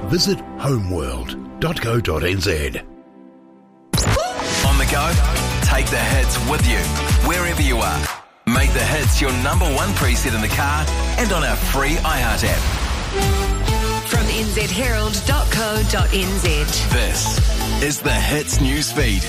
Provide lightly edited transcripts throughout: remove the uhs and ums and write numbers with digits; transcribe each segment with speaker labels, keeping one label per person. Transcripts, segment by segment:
Speaker 1: visit homeworld.co.nz.
Speaker 2: On the go? Take the hits with you, wherever you are. Make the hits your number one preset in the car and on our free iHeart app.
Speaker 3: From nzherald.co.nz.
Speaker 2: This is the Hits newsfeed.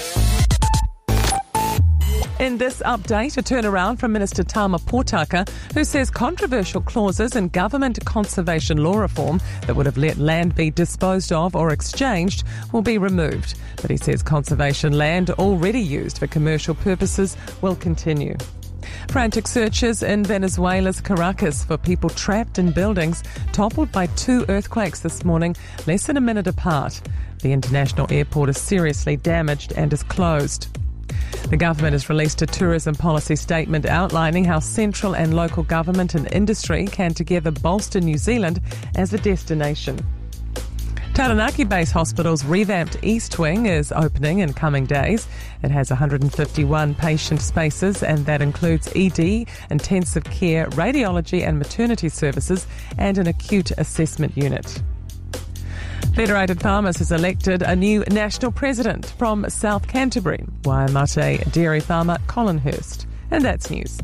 Speaker 4: In this update, a turnaround from Minister Tama Potaka, who says controversial clauses in government conservation law reform that would have let land be disposed of or exchanged will be removed. But he says conservation land already used for commercial purposes will continue. Frantic searches in Venezuela's Caracas for people trapped in buildings toppled by 2 earthquakes this morning, less than a minute apart. The international airport is seriously damaged and is closed. The government has released a tourism policy statement outlining how central and local government and industry can together bolster New Zealand as a destination. Taranaki Base Hospital's revamped East Wing is opening in coming days. It has 151 patient spaces, and that includes ED, intensive care, radiology and maternity services, and an acute assessment unit. Federated Farmers has elected a new national president from South Canterbury, Waimate dairy farmer Colin Hurst. And that's news.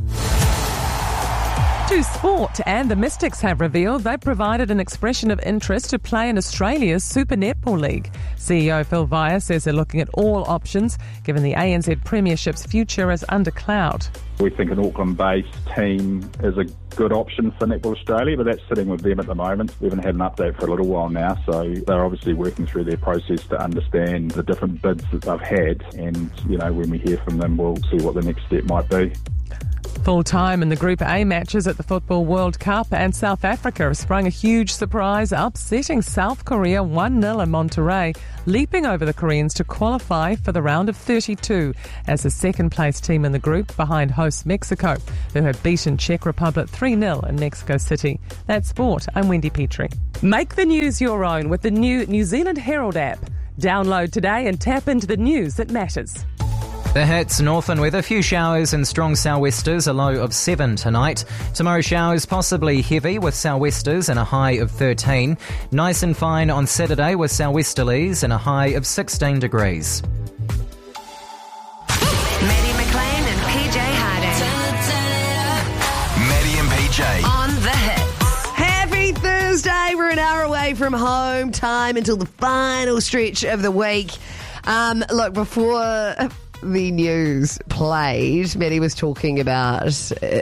Speaker 4: To sport, and the Mystics have revealed they've provided an expression of interest to play in Australia's Super Netball League. CEO Phil Via says they're looking at all options, given the ANZ Premiership's future is under cloud.
Speaker 5: We think an Auckland-based team is a good option for Netball Australia, but that's sitting with them at the moment. We haven't had an update for a little while now, so they're obviously working through their process to understand the different bids that they've had, and when we hear from them, we'll see what the next step might be.
Speaker 4: Full time in the Group A matches at the Football World Cup, and South Africa have sprung a huge surprise, upsetting South Korea 1-0 in Monterrey, leaping over the Koreans to qualify for the round of 32 as the second-place team in the group behind host Mexico, who had beaten Czech Republic 3-0 in Mexico City. That's sport. I'm Wendy Petrie. Make the news your own with the new New Zealand Herald app. Download today and tap into the news that matters.
Speaker 6: The Hits northern weather, few showers and strong sou'westers, a low of 7 tonight. Tomorrow showers possibly heavy with sou'westers and a high of 13. Nice and fine on Saturday with sou'westerlies and a high of 16 degrees.
Speaker 3: Maddie McLean and PJ Harding.
Speaker 2: Maddie and PJ.
Speaker 3: On the Hits.
Speaker 7: Happy Thursday. We're an hour away from home time until the final stretch of the week. Look, before the news played, Maddie was talking about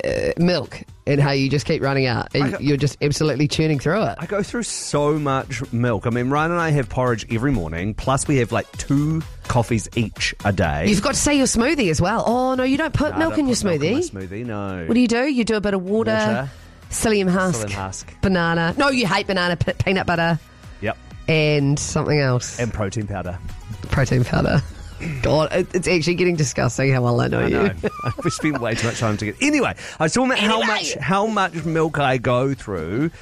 Speaker 7: milk and how you just keep running out. You're just absolutely churning through it.
Speaker 8: I go through so much milk. I mean, Ryan and I have porridge every morning, plus we have like 2 coffees each a day.
Speaker 7: You've got to say your smoothie as well. Oh, no, you don't put milk in your smoothie.
Speaker 8: Milk in my smoothie, no.
Speaker 7: What do? You do a bit of water. Psyllium husk. Banana. No, you hate banana. Peanut butter.
Speaker 8: Yep.
Speaker 7: And something else.
Speaker 8: And protein powder.
Speaker 7: Protein powder. God, it's actually getting disgusting how well I know you.
Speaker 8: I've spent way too much time to get. Anyway, I was talking about how much milk I go through,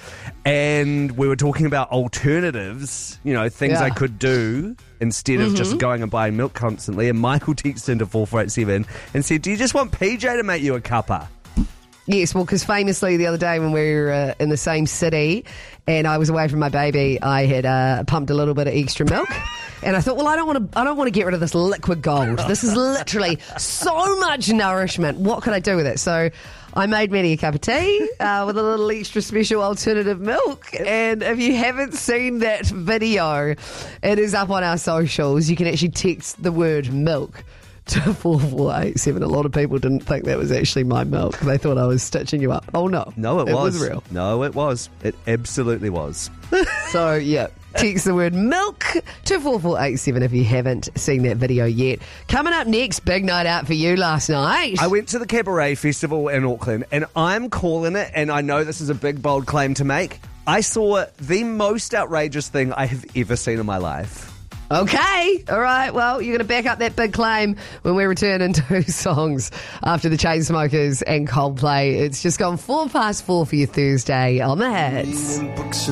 Speaker 8: and we were talking about alternatives. Things I could do instead of just going and buying milk constantly. And Michael texted into 4487 and said, "Do you just want PJ to make you a cuppa?"
Speaker 7: Yes, well, because famously the other day when we were in the same city and I was away from my baby, I had pumped a little bit of extra milk. And I thought, well, I don't want to get rid of this liquid gold. This is literally so much nourishment. What could I do with it? So I made Maddie a cup of tea with a little extra special alternative milk. And if you haven't seen that video, it is up on our socials. You can actually text the word milk to 4487. A lot of people didn't think that was actually my milk. They thought I was stitching you up. Oh, no.
Speaker 8: No, it was
Speaker 7: real.
Speaker 8: No, it was. It absolutely was.
Speaker 7: So, yeah. Text the word milk to 4487 if you haven't seen that video yet. Coming up next, big night out for you last night.
Speaker 8: I went to the Cabaret Festival in Auckland, and I'm calling it, and I know this is a big, bold claim to make. I saw the most outrageous thing I have ever seen in my life.
Speaker 7: Okay. All right. Well, you're going to back up that big claim when we return in 2 songs after the Chainsmokers and Coldplay. It's just gone 4 past 4 for your Thursday on the Hits.